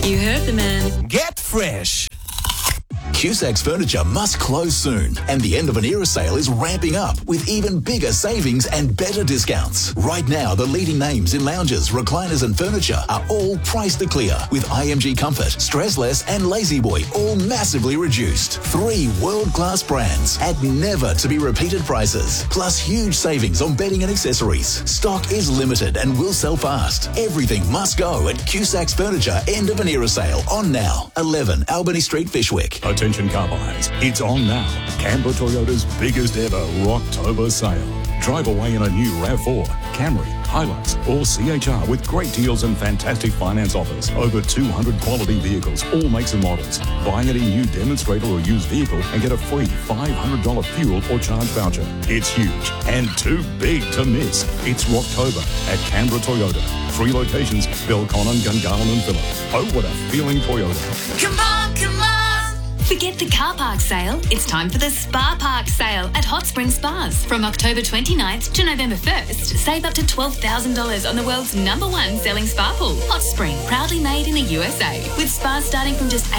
You heard the man. Get fresh. Cusac's Furniture must close soon, and the end of an era sale is ramping up with even bigger savings and better discounts. Right now, the leading names in lounges, recliners and furniture are all priced to clear, with IMG Comfort, Stressless and La-Z-Boy all massively reduced. 3 world-class brands at never-to-be-repeated prices, plus huge savings on bedding and accessories. Stock is limited and will sell fast. Everything must go at Cusac's Furniture end of an era sale on now. 11 Albany Street, Fishwick. Attention car buyers, it's on now. Canberra Toyota's biggest ever Rocktober sale. Drive away in a new RAV4, Camry, Hilux or CHR with great deals and fantastic finance offers. Over 200 quality vehicles, all makes and models. Buy any new demonstrator or used vehicle and get a free $500 fuel or charge voucher. It's huge and too big to miss. It's Rocktober at Canberra Toyota. 3 locations, Belconnen, Gungahlin and Phillip. Oh, what a feeling Toyota. Come on, come on. Forget the car park sale. It's time for the Spa Park sale at Hot Spring Spas. From October 29th to November 1st, save up to $12,000 on the world's #1 selling spa pool. Hot Spring, proudly made in the USA, with spas starting from just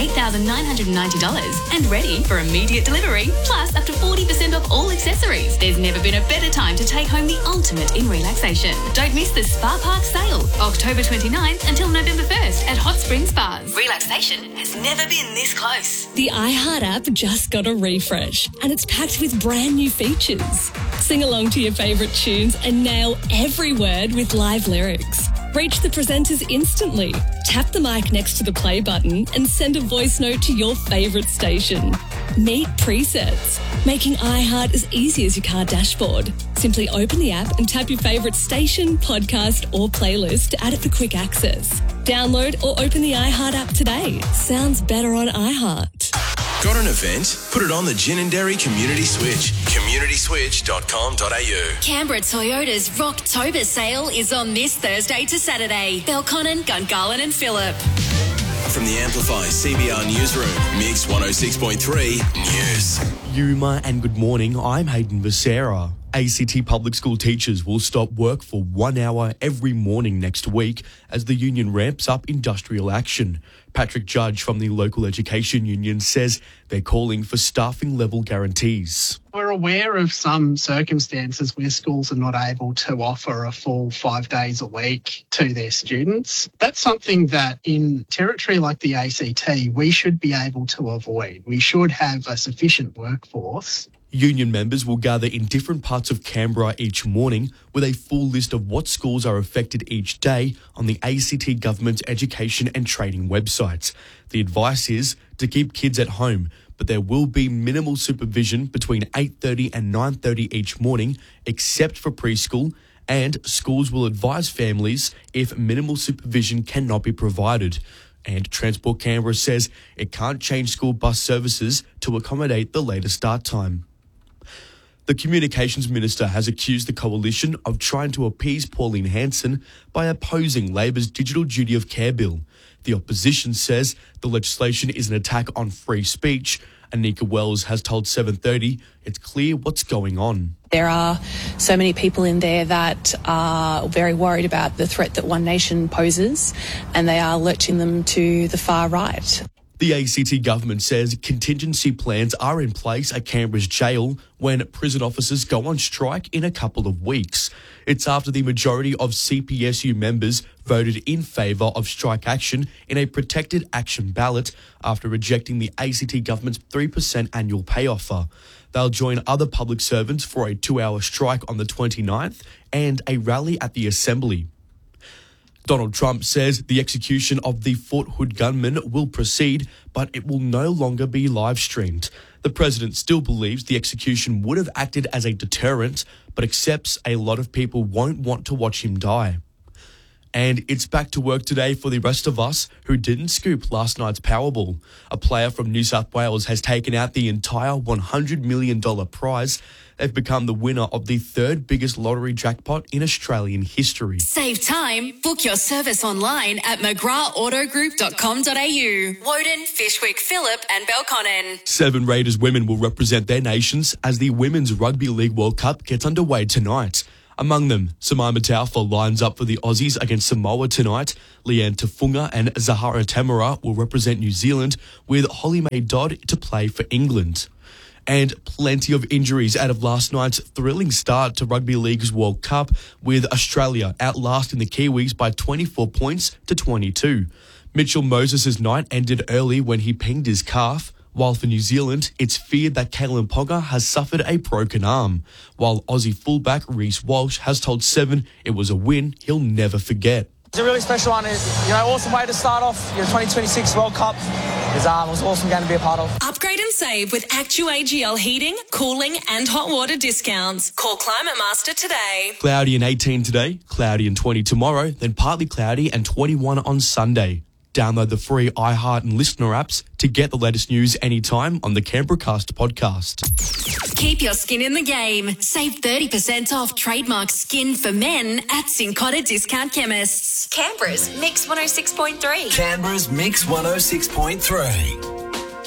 $8,990 and ready for immediate delivery, plus up to 40% off all accessories. There's never been a better time to take home the ultimate in relaxation. Don't miss the Spa Park sale, October 29th until November 1st at Hot Spring Spas. Relaxation has never been this close. The iHeart app just got a refresh and it's packed with brand new features. Sing along to your favourite tunes and nail every word with live lyrics. Reach the presenters instantly. Tap the mic next to the play button and send a voice note to your favourite station. Meet presets, making iHeart as easy as your car dashboard. Simply open the app and tap your favourite station, podcast or playlist to add it for quick access. Download or open the iHeart app today. Sounds better on iHeart. Got an event? Put it on the Gin and Dairy Community Switch. communityswitch.com.au. Canberra Toyota's Rocktober sale is on this Thursday to Saturday. Belconnen, Gungahlin and Phillip. From the Amplify CBR Newsroom, Mix 106.3 News. Yuma and good morning, I'm Hayden Becerra. ACT public school teachers will stop work for 1 hour every morning next week as the union ramps up industrial action. Patrick Judge from the local education union says they're calling for staffing level guarantees. We're aware of some circumstances where schools are not able to offer a full 5 days a week to their students. That's something that in territory like the ACT, we should be able to avoid. We should have a sufficient workforce. Union members will gather in different parts of Canberra each morning with a full list of what schools are affected each day on the ACT Government's education and training websites. The advice is to keep kids at home, but there will be minimal supervision between 8:30 and 9:30 each morning, except for preschool, and schools will advise families if minimal supervision cannot be provided. And Transport Canberra says it can't change school bus services to accommodate the later start time. The Communications Minister has accused the Coalition of trying to appease Pauline Hanson by opposing Labor's Digital Duty of Care bill. The opposition says the legislation is an attack on free speech. Anika Wells has told 7:30 it's clear what's going on. There are so many people in there that are very worried about the threat that One Nation poses, and they are lurching them to the far right. The ACT government says contingency plans are in place at Canberra's jail when prison officers go on strike in a couple of weeks. It's after the majority of CPSU members voted in favour of strike action in a protected action ballot after rejecting the ACT government's 3% annual pay offer. They'll join other public servants for a 2-hour strike on the 29th and a rally at the Assembly. Donald Trump says the execution of the Fort Hood gunman will proceed, but it will no longer be live-streamed. The president still believes the execution would have acted as a deterrent, but accepts a lot of people won't want to watch him die. And it's back to work today for the rest of us who didn't scoop last night's Powerball. A player from New South Wales has taken out the entire $100 million prize. They've become the winner of the 3rd biggest lottery jackpot in Australian history. Save time. Book your service online at mcgrathautogroup.com.au. Woden, Fishwick, Phillip and Belconnen. 7 Raiders women will represent their nations as the Women's Rugby League World Cup gets underway tonight. Among them, Jemima Taufa lines up for the Aussies against Samoa tonight. Leanne Tafunga and Zahara Tamara will represent New Zealand, with Holly Mae Dodd to play for England. And plenty of injuries out of last night's thrilling start to Rugby League's World Cup, with Australia outlasting the Kiwis by 24 points to 22. Mitchell Moses' night ended early when he pinged his calf, while for New Zealand, it's feared that Kalen Ponga has suffered a broken arm, while Aussie fullback Reece Walsh has told Seven it was a win he'll never forget. It's a really special one. Awesome way to start off your 2026 World Cup. It was an awesome game to be a part of. Upgrade and save with ActuAGL heating, cooling and hot water discounts. Call Climate Master today. Cloudy and 18 today, cloudy and 20 tomorrow, then partly cloudy and 21 on Sunday. Download the free iHeart and Listener apps to get the latest news anytime on the Canberracast podcast. Keep your skin in the game. Save 30% off trademark skin for men at Cincotta Discount Chemists. Canberra's Mix 106.3. Canberra's Mix 106.3.